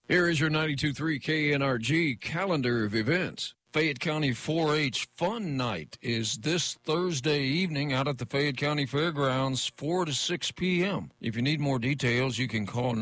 Here is your 92.3 KNRG calendar of events. Fayette County 4-H Fun Night is this Thursday evening out at the Fayette County Fairgrounds, 4 to 6 p.m. If you need more details, you can call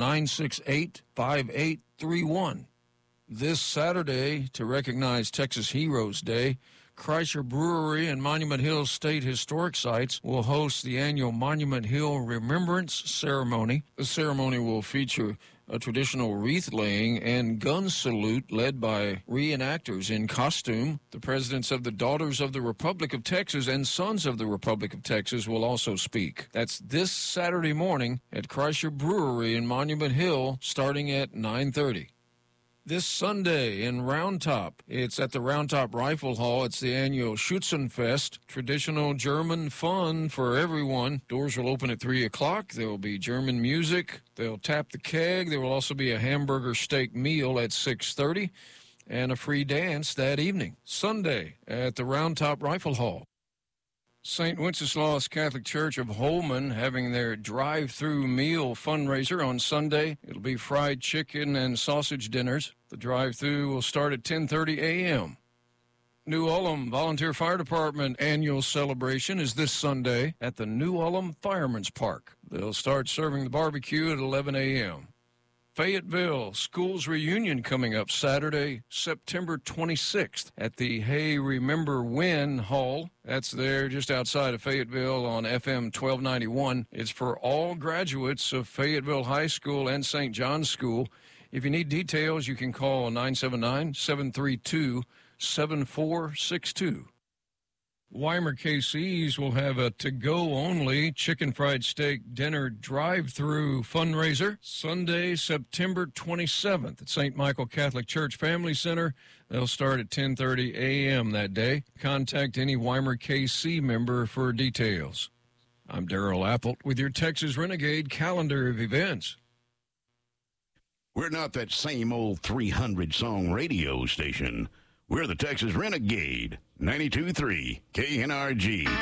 968-5831. This Saturday, to recognize Texas Heroes Day, Kreischer Brewery and Monument Hill State Historic Sites will host the annual Monument Hill Remembrance Ceremony. The ceremony will feature a traditional wreath-laying and gun salute led by reenactors in costume. The presidents of the Daughters of the Republic of Texas and Sons of the Republic of Texas will also speak. That's this Saturday morning at Kreischer Brewery in Monument Hill, starting at 9:30. This Sunday in Round Top, it's at the Round Top Rifle Hall. It's the annual Schützenfest, traditional German fun for everyone. Doors will open at 3 o'clock. There will be German music. They'll tap the keg. There will also be a hamburger steak meal at 6:30 and a free dance that evening. Sunday at the Round Top Rifle Hall. St. Wenceslaus Catholic Church of Holman having their drive-through meal fundraiser on Sunday. It'll be fried chicken and sausage dinners. The drive-through will start at 10:30 a.m. New Ulm Volunteer Fire Department annual celebration is this Sunday at the New Ulm Fireman's Park. They'll start serving the barbecue at 11 a.m. Fayetteville Schools Reunion coming up Saturday, September 26th at the Hey Remember When Hall. That's there just outside of Fayetteville on FM 1291. It's for all graduates of Fayetteville High School and St. John's School. If you need details, you can call 979-732-7462. Weimar KC's will have a to-go-only chicken fried steak dinner drive-through fundraiser Sunday, September 27th at St. Michael Catholic Church Family Center. They'll start at 10:30 a.m. that day. Contact any Weimar KC member for details. I'm Darrell Appelt with your Texas Renegade calendar of events. We're not that same old 300-song radio station. We're the Texas Renegade, 92.3 KNRG.